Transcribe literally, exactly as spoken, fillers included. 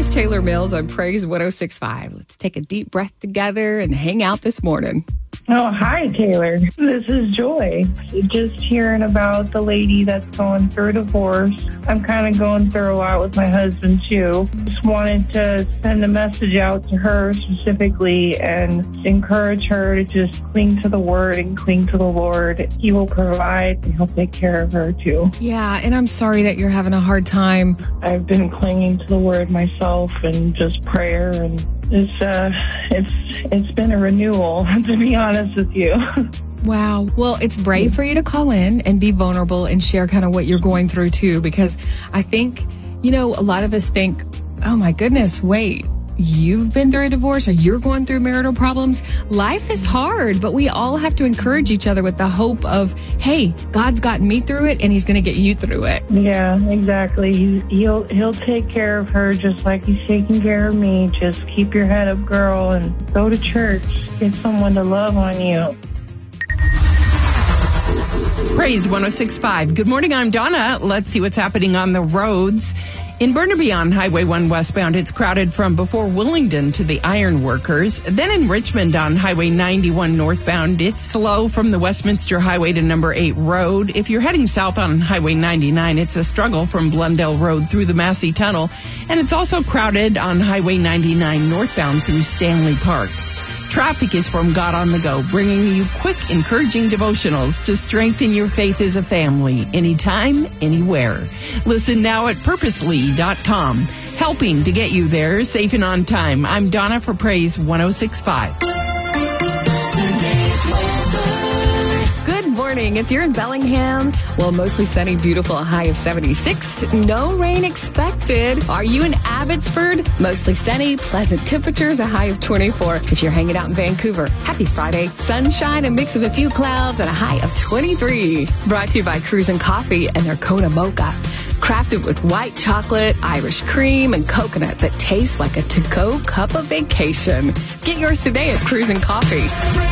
is Taylor Mills on Praise one oh six point five. Let's take a deep breath together and hang out this morning. Oh, hi, Taylor. This is Joy. Just hearing about the lady that's going through a divorce. I'm kind of going through a lot with my husband, too. Just wanted to send a message out to her specifically and encourage her to just cling to the Word and cling to the Lord. He will provide and He'll take care of her, too. Yeah, and I'm sorry that you're having a hard time. I've been clinging to the Word myself and just prayer, and it's uh, it's it's been a renewal, to be honest with you. Wow. Well, it's brave for you to call in and be vulnerable and share kind of what you're going through, too, because I think, you know, a lot of us think, oh, my goodness, wait, you've been through a divorce or you're going through marital problems. Life is hard, but we all have to encourage each other with the hope of, hey, God's gotten me through it and He's going to get you through it. Yeah, exactly. He, he'll he'll take care of her just like He's taking care of me. Just keep your head up, girl, and go to church. Get someone to love on you. Praise one oh six point five. Good morning, I'm Donna. Let's see what's happening on the roads. In Burnaby on Highway one westbound, it's crowded from before Willingdon to the Iron Workers. Then in Richmond on Highway ninety-one northbound, it's slow from the Westminster Highway to number eight Road. If you're heading south on Highway ninety-nine, it's a struggle from Blundell Road through the Massey Tunnel. And it's also crowded on Highway ninety-nine northbound through Stanley Park. Traffic is from God on the Go, bringing you quick, encouraging devotionals to strengthen your faith as a family, anytime, anywhere. Listen now at purposely dot com, helping to get you there safe and on time. I'm Donna for Praise one oh six point five. Good morning. If you're in Bellingham, well, mostly sunny, beautiful, a high of seventy-six. No rain expected. Are you in Abbotsford? Mostly sunny, pleasant temperatures, a high of twenty-four. If you're hanging out in Vancouver, happy Friday. Sunshine, a mix of a few clouds, and a high of twenty-three. Brought to you by Cruisin' Coffee and their Kona Mocha. Crafted with white chocolate, Irish cream, and coconut that tastes like a to-go cup of vacation. Get yours today at Cruisin' Coffee.